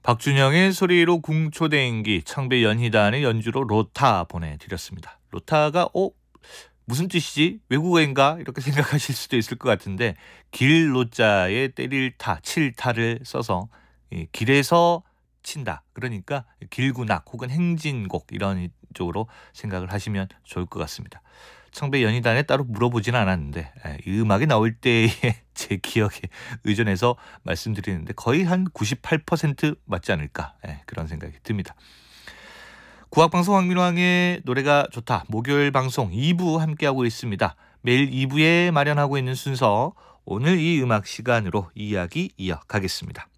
박준영의 소리로 궁초대행기, 청배 연희단의 연주로 로타 보내드렸습니다. 로타가 무슨 뜻이지? 외국어인가? 이렇게 생각하실 수도 있을 것 같은데 길 로자에 때릴 타, 칠 타를 써서 길에서 친다. 그러니까 길구낙 혹은 행진곡 이런 쪽으로 생각을 하시면 좋을 것 같습니다. 청배 연희단에 따로 물어보지는 않았는데 이 음악이 나올 때의 제 기억에 의존해서 말씀드리는데 거의 한 98% 맞지 않을까 그런 생각이 듭니다. 국악방송 황민왕의 노래가 좋다. 목요일 방송 2부 함께하고 있습니다. 매일 2부에 마련하고 있는 순서, 오늘 이 음악 시간으로 이야기 이어가겠습니다.